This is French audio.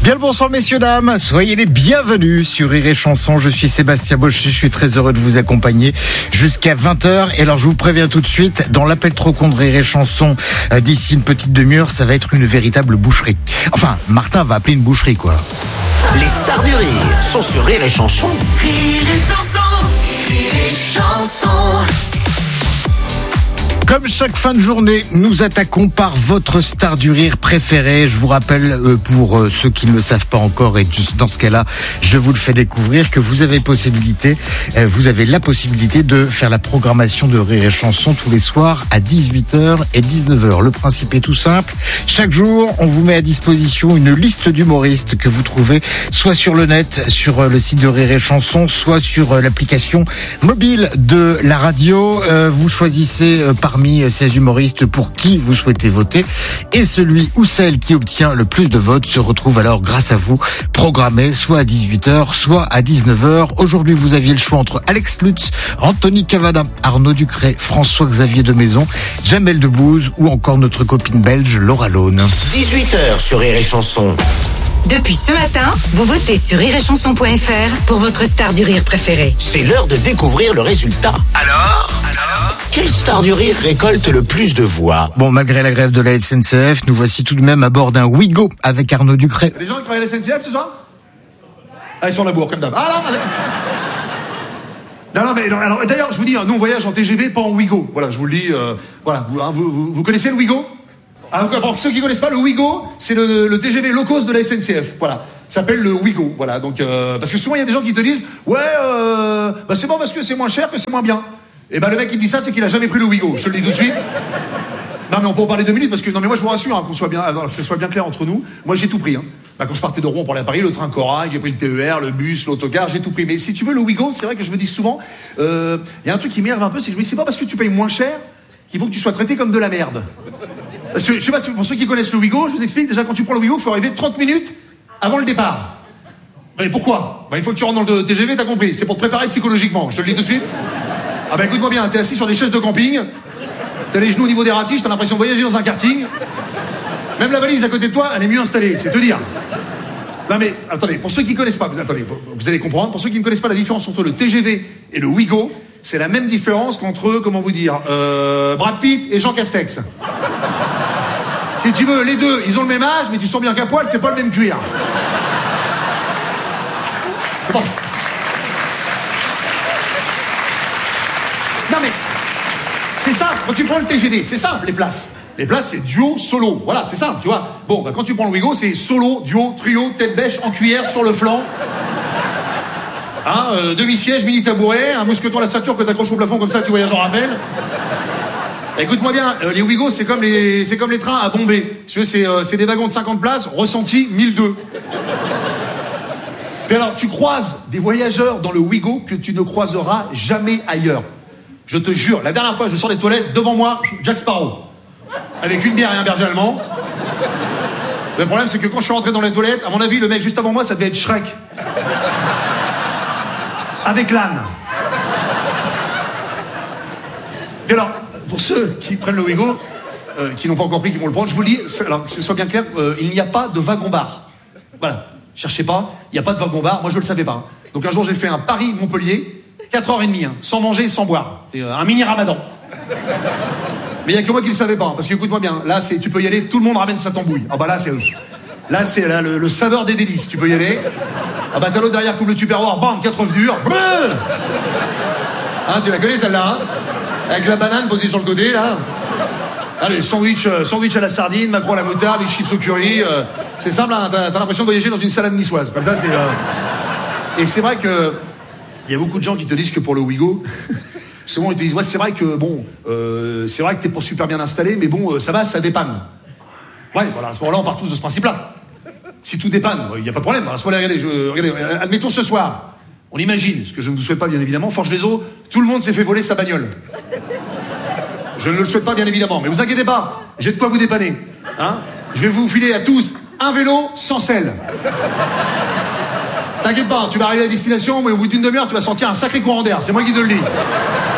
Bien le bonsoir messieurs dames, soyez les bienvenus sur Rire et Chanson. Je suis Sébastien Baucher, je suis très heureux de vous accompagner jusqu'à 20h. Et alors je vous préviens tout de suite, dans l'appel trop con de Rire et Chanson, d'ici une petite demi-heure, ça va être une véritable boucherie. Enfin, Martin va appeler une boucherie quoi. Les stars du rire sont sur Rire et Chanson. Rire et Chanson, Rire et Chanson. Comme chaque fin de journée, nous attaquons par votre star du rire préférée. Je vous rappelle, pour ceux qui ne le savent pas encore, et dans ce cas-là, je vous le fais découvrir, que vous avez la possibilité de faire la programmation de Rire et Chanson tous les soirs à 18h et 19h. Le principe est tout simple. Chaque jour, on vous met à disposition une liste d'humoristes que vous trouvez soit sur le net, sur le site de Rire et Chanson, soit sur l'application mobile de la radio. Vous choisissez parmi ces humoristes pour qui vous souhaitez voter, et celui ou celle qui obtient le plus de votes se retrouve alors grâce à vous programmé soit à 18h soit à 19h. Aujourd'hui vous aviez le choix entre Alex Lutz, Anthony Cavada, Arnaud Ducré, François-Xavier de Maison, Jamel Debbouze ou encore notre copine belge Laura Lone. 18h sur Rire et Chanson. Depuis ce matin, vous votez sur rireetchanson.fr pour votre star du rire préférée. C'est l'heure de découvrir le résultat. Alors quelle star du rire récolte le plus de voix? Bon, malgré la grève de la SNCF, nous voici tout de même à bord d'un Ouigo avec Arnaud Ducré. Les gens qui travaillent à la SNCF ce soir? Ah, ils sont à la bourre, comme d'hab. Ah non, mais alors, d'ailleurs, je vous dis, nous on voyage en TGV, pas en Ouigo. Voilà, je vous le dis, voilà. Vous connaissez le Ouigo? Alors, pour ceux qui connaissent pas, le Ouigo, c'est le TGV low cost de la SNCF. Voilà. Ça s'appelle le Ouigo. Voilà. Donc, parce que souvent, il y a des gens qui te disent, ouais, c'est bon parce que c'est moins cher que c'est moins bien. Et ben, le mec qui dit ça, c'est qu'il a jamais pris le Ouigo. Je te le dis tout de suite. Non, mais on peut en parler 2 minutes parce que, non, mais moi, je vous rassure, qu'on soit bien, alors, que ce soit bien clair entre nous. Moi, j'ai tout pris, quand je partais de Rouen pour aller à Paris, le train Corail, j'ai pris le TER, le bus, l'autocar, j'ai tout pris. Mais si tu veux, le Ouigo, c'est vrai que je me dis souvent, il y a un truc qui m'énerve un peu, c'est que je me dis, c'est pas parce que tu payes moins cher qu'il faut que tu sois traité comme de la merde. Parce que, je sais pas, pour ceux qui connaissent le Ouigo, je vous explique, déjà, quand tu prends le Ouigo, il faut arriver 30 minutes avant le départ. Mais pourquoi? Il faut que tu rentres dans le TGV, t'as compris. C'est pour te préparer psychologiquement, je te le dis tout de suite. Ah ben écoute-moi bien, t'es assis sur des chaises de camping, t'as les genoux au niveau des ratiches, t'as l'impression de voyager dans un karting. Même la valise à côté de toi, elle est mieux installée, c'est te dire. Non mais, attendez, pour ceux qui connaissent pas, vous allez comprendre, pour ceux qui ne connaissent pas la différence entre le TGV et le Ouigo, c'est la même différence qu'entre, comment vous dire, Brad Pitt et Jean Castex. Si tu veux, les deux, ils ont le même âge, mais tu sens bien qu'à poil, c'est pas le même cuir. Bon. Non mais, c'est simple, quand tu prends le TGV, c'est simple les places. Les places c'est duo, solo, voilà, c'est simple, tu vois. Bon, quand tu prends le Ouigo, c'est solo, duo, trio, tête bêche, en cuillère, sur le flanc. Demi-siège, mini-tabouret, un mousqueton à la ceinture que t'accroches au plafond comme ça, tu voyages en rappel. Écoute-moi bien, les Ouigo, c'est comme les trains à Bombay. Si tu veux, c'est des wagons de 50 places, ressenti 1002. Puis alors, tu croises des voyageurs dans le Ouigo que tu ne croiseras jamais ailleurs. Je te jure, la dernière fois, je sors des toilettes, devant moi, Jack Sparrow. Avec une bière et un berger allemand. Le problème, c'est que quand je suis rentré dans les toilettes, à mon avis, le mec juste avant moi, ça devait être Shrek. Avec l'âne. Et alors, pour ceux qui prennent le Ouigo, qui n'ont pas encore pris, qui vont le prendre, je vous le dis, alors que ce soit bien clair, il n'y a pas de wagon-bar. Voilà. Cherchez pas, il n'y a pas de wagon-bar, moi je le savais pas. Donc un jour j'ai fait un Paris-Montpellier, 4h30, sans manger, sans boire. C'est un mini-ramadan. Mais il n'y a que moi qui le savais pas, parce que écoute-moi bien, là tu peux y aller, tout le monde ramène sa tambouille. Ah bah là c'est le saveur des délices, tu peux y aller. Ah bah t'as l'autre derrière, coupe le tupperware, bam, 4 œufs durs. Tu la connais celle-là, avec la banane posée sur le côté, là. Allez, sandwich à la sardine, maquereau à la moutarde, les chips au curry. C'est simple, t'as l'impression de voyager dans une salade niçoise. Comme ça, c'est. Et c'est vrai que il y a beaucoup de gens qui te disent que pour le Ouigo, souvent ils te disent ouais c'est vrai que c'est vrai que t'es pas super bien installé, mais bon ça va, ça dépanne. Ouais, voilà, à ce moment-là on part tous de ce principe-là. Si tout dépanne, il y a pas de problème. À ce moment-là, regardez, admettons ce soir, on imagine, ce que je ne vous souhaite pas bien évidemment, Forge les Eaux, tout le monde s'est fait voler sa bagnole. Je ne le souhaite pas, bien évidemment. Mais vous inquiétez pas, j'ai de quoi vous dépanner. Je vais vous filer à tous un vélo sans selle. T'inquiète pas, tu vas arriver à destination, mais au bout d'une demi-heure, tu vas sentir un sacré courant d'air. C'est moi qui te le dis.